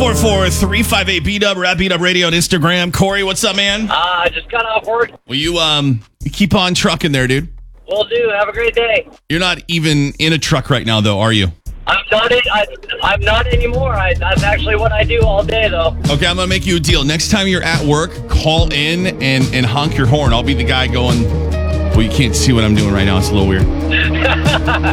844-358-BDUB or at BDUB Radio on Instagram. Corey, what's up, man? I just got off work. Will you keep on trucking there, dude? Will do. Have a great day. You're not even in a truck right now, though, are you? I'm not anymore. That's actually what I do all day, though. Okay, I'm going to make you a deal. Next time you're at work, call in and honk your horn. I'll be the guy going, well, you can't see what I'm doing right now. It's a little weird.